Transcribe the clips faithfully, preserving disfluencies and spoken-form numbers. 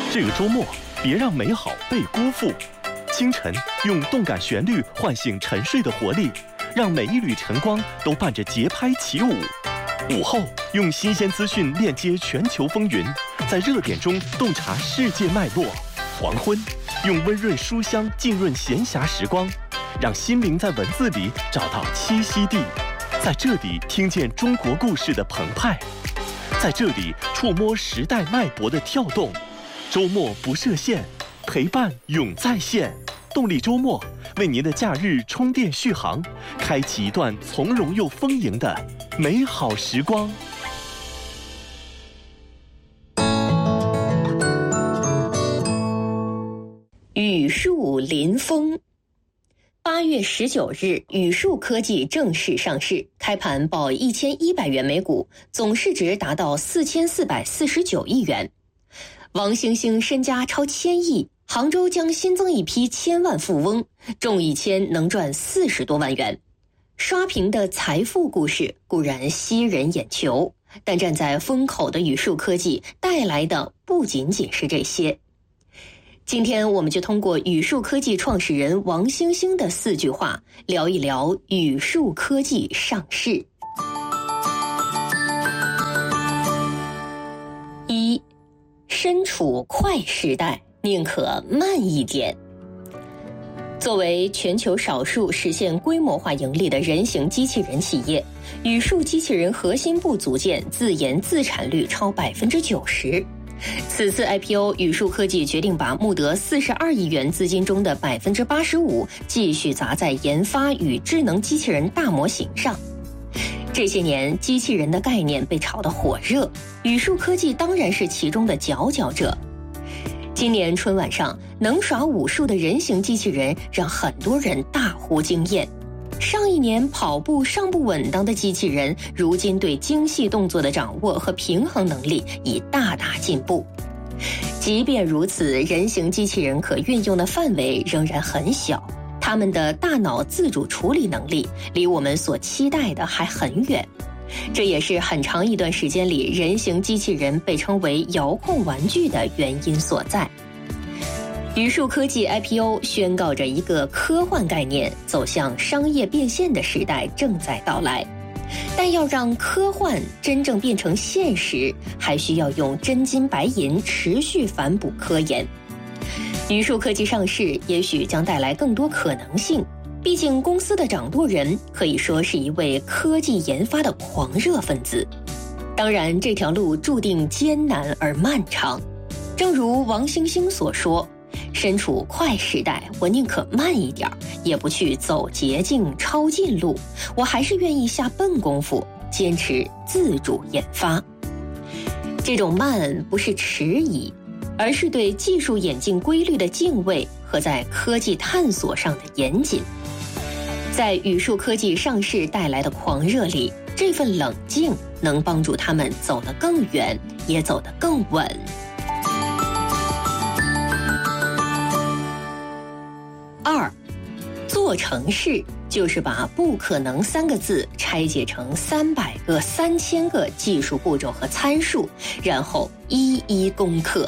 这个周末，别让美好被辜负。清晨，用动感旋律唤醒沉睡的活力，让每一缕晨光都伴着节拍起舞。午后，用新鲜资讯链接全球风云，在热点中洞察世界脉络。黄昏，用温润书香浸润闲暇时光，让心灵在文字里找到栖息地，在这里听见中国故事的澎湃，在这里触摸时代脉搏的跳动。周末不设限，陪伴永在线。动力周末为您的假日充电续航，开启一段从容又丰盈的美好时光。 语数临风。八月十九日，语数科技正式上市，开盘报一千一百元每股，总市值达到四千四百四十九亿元。王星星身家超千亿，杭州将新增一批千万富翁，中一千能赚四十多万元。刷屏的财富故事固然吸人眼球，但站在风口的语数科技带来的不仅仅是这些。今天我们就通过语数科技创始人王星星的四句话，聊一聊语数科技上市。一，身处快时代，宁可慢一点。作为全球少数实现规模化盈利的人形机器人企业，语数机器人核心部组件自研自产率超百分之九十。此次 I P O， 语数科技决定把募得四十二亿元资金中的百分之八十五继续砸在研发与智能机器人大模型上。这些年，机器人的概念被炒得火热，语数科技当然是其中的佼佼者。今年春晚上，能耍武术的人形机器人让很多人大呼惊艳。上一年跑步上不稳当的机器人，如今对精细动作的掌握和平衡能力已大大进步。即便如此，人形机器人可运用的范围仍然很小，他们的大脑自主处理能力离我们所期待的还很远。这也是很长一段时间里人形机器人被称为遥控玩具的原因所在。语数科技 I P O 宣告着一个科幻概念走向商业变现的时代正在到来，但要让科幻真正变成现实，还需要用真金白银持续反哺科研。语数科技上市也许将带来更多可能性，毕竟公司的掌舵人可以说是一位科技研发的狂热分子。当然，这条路注定艰难而漫长。正如王星星所说，身处快时代，我宁可慢一点，也不去走捷径抄近路，我还是愿意下笨功夫，坚持自主研发。这种慢不是迟疑，而是对技术演进规律的敬畏和在科技探索上的严谨。在语数科技上市带来的狂热里，这份冷静能帮助他们走得更远，也走得更稳。二，做成事就是把不可能三个字拆解成三百个、三千个技术步骤和参数，然后一一攻克。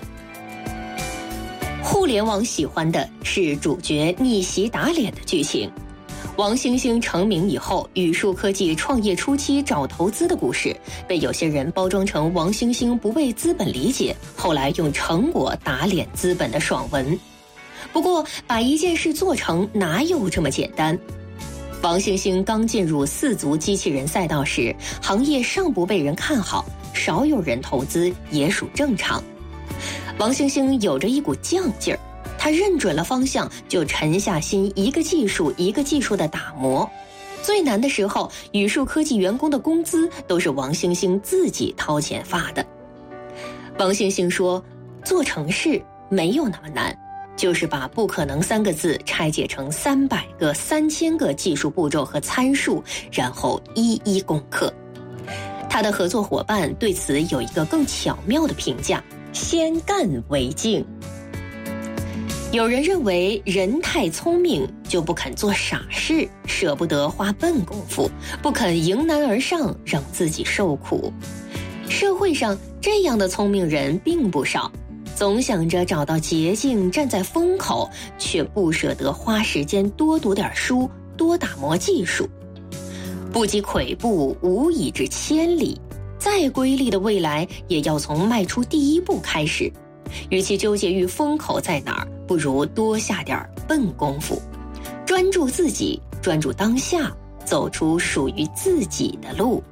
互联网喜欢的是主角逆袭打脸的剧情。王星星成名以后，语数科技创业初期找投资的故事，被有些人包装成王星星不被资本理解，后来用成果打脸资本的爽文。不过，把一件事做成哪有这么简单？王星星刚进入四足机器人赛道时，行业尚不被人看好，少有人投资也属正常。王星星有着一股犟劲儿，他认准了方向，就沉下心一个技术一个技术的打磨。最难的时候，语数科技员工的工资都是王星星自己掏钱发的。王星星说，做成事没有那么难，就是把不可能三个字拆解成三百个、三千个技术步骤和参数，然后一一攻克。他的合作伙伴对此有一个更巧妙的评价：先干为敬。有人认为人太聪明就不肯做傻事，舍不得花笨功夫，不肯迎难而上，让自己受苦。社会上这样的聪明人并不少， 总想着找到捷径站在风口，却不舍得花时间多读点书，多打磨技术。不积跬步，无以至千里，再瑰丽的未来也要从迈出第一步开始。与其纠结于风口在哪儿，不如多下点笨功夫，专注自己，专注当下，走出属于自己的路。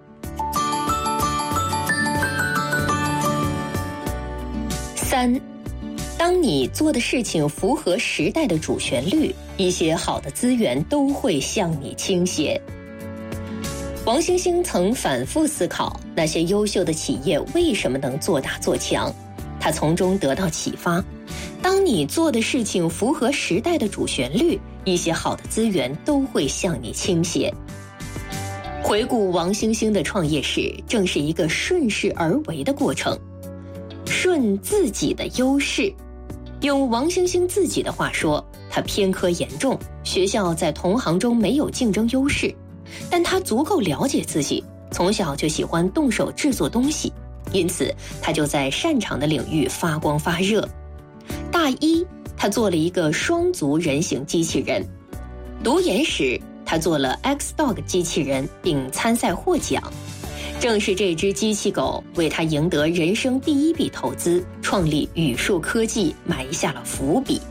三，当你做的事情符合时代的主旋律，一些好的资源都会向你倾斜。王星星曾反复思考那些优秀的企业为什么能做大做强，他从中得到启发。当你做的事情符合时代的主旋律，一些好的资源都会向你倾斜。回顾王星星的创业史，正是一个顺势而为的过程。顺自己的优势，用王星星自己的话说，他偏科严重，学校在同行中没有竞争优势，但他足够了解自己，从小就喜欢动手制作东西，因此他就在擅长的领域发光发热。大一，他做了一个双足人形机器人；读研时，他做了 X-Dog 机器人并参赛获奖。正是这只机器狗为他赢得人生第一笔投资，创立宇树科技埋下了伏笔。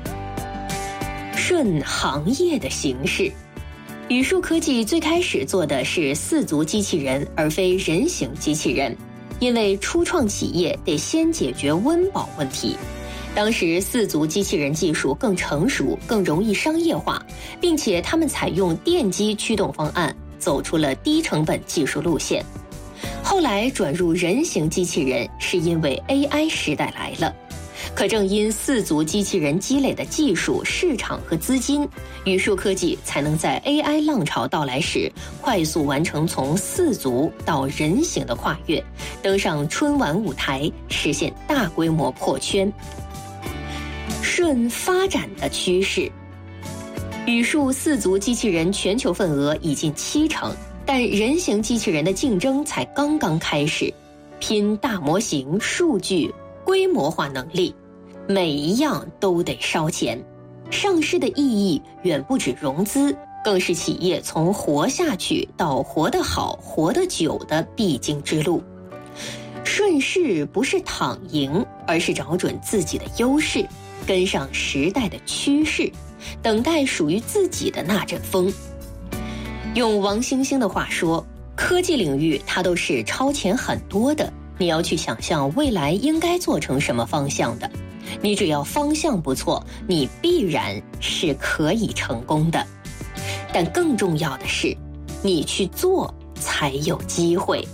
顺行业的形势，宇树科技最开始做的是四足机器人，而非人形机器人，因为初创企业得先解决温饱问题。当时四足机器人技术更成熟，更容易商业化，并且他们采用电机驱动方案，走出了低成本技术路线。后来转入人形机器人，是因为 A I 时代来了。可正因四足机器人积累的技术、市场和资金，宇树科技才能在 A I 浪潮到来时，快速完成从四足到人形的跨越，登上春晚舞台，实现大规模破圈。顺发展的趋势，宇树四足机器人全球份额已近七成，但人形机器人的竞争才刚刚开始，拼大模型、数据、规模化能力，每一样都得烧钱。上市的意义远不止融资，更是企业从活下去到活得好、活得久的必经之路。顺势不是躺赢，而是找准自己的优势，跟上时代的趋势，等待属于自己的那阵风。用王星星的话说，科技领域它都是超前很多的，你要去想象未来应该做成什么方向的，你只要方向不错，你必然是可以成功的。但更重要的是，你去做才有机会。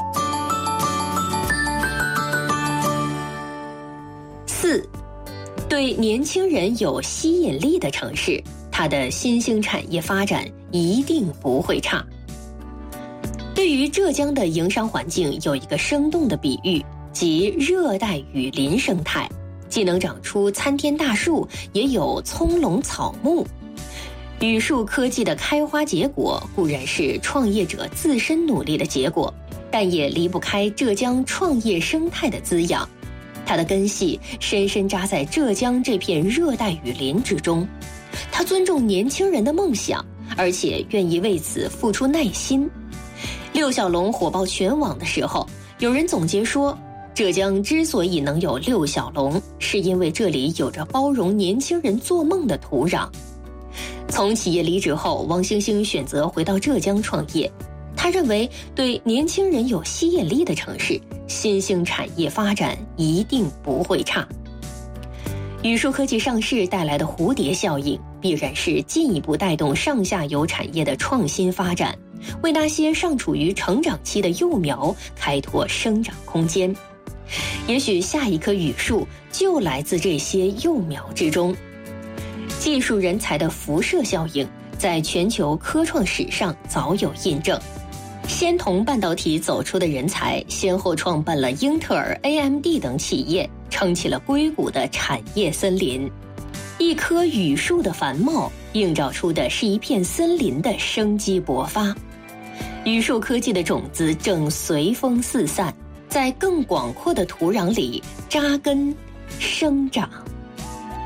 四，对年轻人有吸引力的城市，它的新兴产业发展一定不会差。对于浙江的营商环境有一个生动的比喻，即热带雨林生态，既能长出参天大树，也有葱茏草木。宇树科技的开花结果固然是创业者自身努力的结果，但也离不开浙江创业生态的滋养。它的根系深深扎在浙江这片热带雨林之中，它尊重年轻人的梦想，而且愿意为此付出耐心。六小龙火爆全网的时候，有人总结说，浙江之所以能有六小龙，是因为这里有着包容年轻人做梦的土壤。从企业离职后，王星星选择回到浙江创业。他认为，对年轻人有吸引力的城市，新兴产业发展一定不会差。宇树科技上市带来的蝴蝶效应，必然是进一步带动上下游产业的创新发展，为那些尚处于成长期的幼苗开拓生长空间。也许下一棵榆树就来自这些幼苗之中。技术人才的辐射效应，在全球科创史上早有印证。先从半导体走出的人才，先后创办了英特尔、A M D 等企业，撑起了硅谷的产业森林。一棵榆树的繁茂，映照出的是一片森林的生机勃发。宇树科技的种子正随风四散，在更广阔的土壤里扎根生长。